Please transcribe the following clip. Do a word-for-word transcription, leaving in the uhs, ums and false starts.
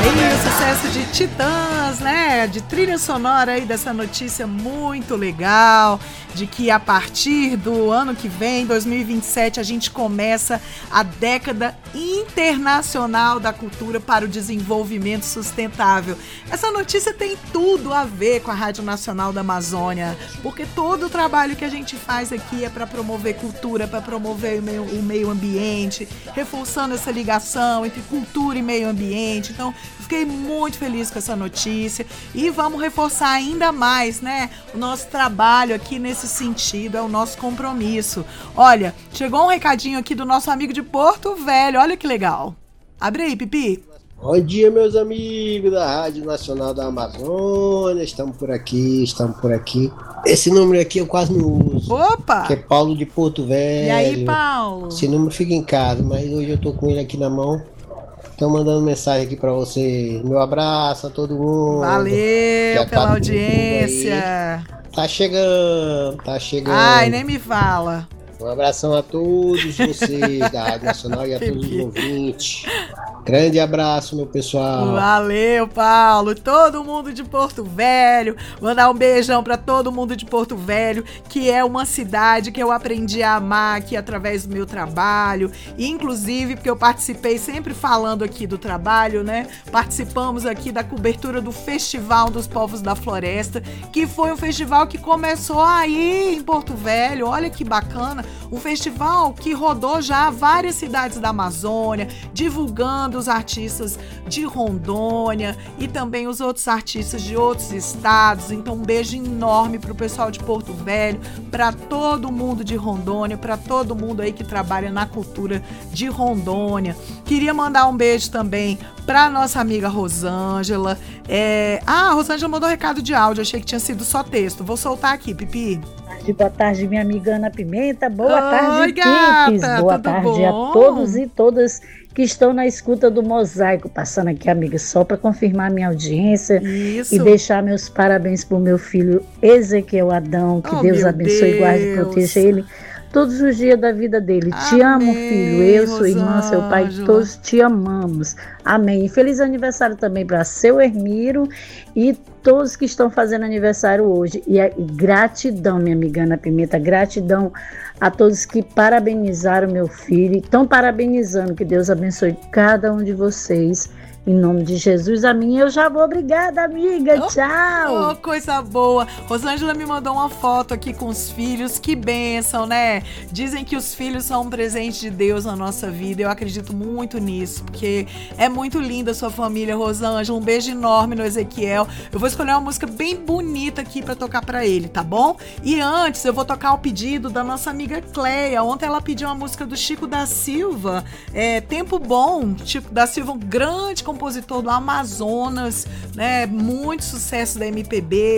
Sucesso de Titãs, né? De trilha sonora aí dessa notícia muito legal, de que a partir do ano que vem, dois mil e vinte e sete, a gente começa a década internacional da cultura para o desenvolvimento sustentável. Essa notícia tem tudo a ver com a Rádio Nacional da Amazônia, porque todo o trabalho que a gente faz aqui é para promover cultura, para promover o meio, o meio ambiente, reforçando essa ligação entre cultura e meio ambiente. Então, fiquei muito feliz com essa notícia e vamos reforçar ainda mais, né, o nosso trabalho aqui nesse sentido, é o nosso compromisso. Olha, chegou um recadinho aqui do nosso amigo de Porto Velho, olha que legal. Abre aí, Pipi. Bom dia, meus amigos da Rádio Nacional da Amazônia, estamos por aqui, estamos por aqui. Esse número aqui eu quase não uso. Opa! Que é Paulo de Porto Velho. E aí, Paulo? Esse número fica em casa, mas hoje eu tô com ele aqui na mão. Estão mandando mensagem aqui pra você. Meu abraço a todo mundo. Valeu pela audiência. Tá chegando, tá chegando. Ai, nem me fala. Um abração a todos vocês da Rádio Nacional e a todos os ouvintes. Grande abraço, meu pessoal. Valeu, Paulo. Todo mundo de Porto Velho. Mandar um beijão pra todo mundo de Porto Velho, que é uma cidade que eu aprendi a amar aqui através do meu trabalho. E, inclusive, porque eu participei sempre falando aqui do trabalho, né? Participamos aqui da cobertura do Festival dos Povos da Floresta, que foi um festival que começou aí em Porto Velho. Olha que bacana. Um festival que rodou já várias cidades da Amazônia, divulgando os artistas de Rondônia e também os outros artistas de outros estados. Então, um beijo enorme pro pessoal de Porto Velho, para todo mundo de Rondônia, para todo mundo aí que trabalha na cultura de Rondônia. Queria mandar um beijo também para nossa amiga Rosângela. É... Ah, a Rosângela mandou recado de áudio, achei que tinha sido só texto. Vou soltar aqui, Pipi. Boa tarde, minha amiga Ana Pimenta. Boa Oi, tarde, gata, Pipes. Boa tarde bom? a todos e todas que estão na escuta do Mosaico. Passando aqui, amiga, só para confirmar minha audiência. Isso. E deixar meus parabéns para o meu filho Ezequiel Adão. Que Oh, Deus meu abençoe Deus. e guarde e proteja ele todos os dias da vida dele. Amém, Te amo, filho. Eu, sua irmã, seu pai, Rosângela. todos te amamos. Amém. E feliz aniversário também para seu Hermiro e todos que estão fazendo aniversário hoje. E, e gratidão, minha amiga Ana Pimenta, gratidão a todos que parabenizaram meu filho e estão parabenizando. Que Deus abençoe cada um de vocês. Em nome de Jesus, a mim. Eu já vou. Obrigada, amiga. Oh, tchau. Oh, coisa boa. Rosângela me mandou uma foto aqui com os filhos. Que bênção, né? Dizem que os filhos são um presente de Deus na nossa vida. Eu acredito muito nisso, porque é muito linda a sua família, Rosângela. Um beijo enorme no Ezequiel. Eu vou escolher uma música bem bonita aqui pra tocar pra ele, tá bom? E antes, eu vou tocar o pedido da nossa amiga Cleia. Ontem ela pediu uma música do Chico da Silva, é, Tempo Bom. Chico da Silva, um grande compositor do Amazonas, né? Muito sucesso da M P B.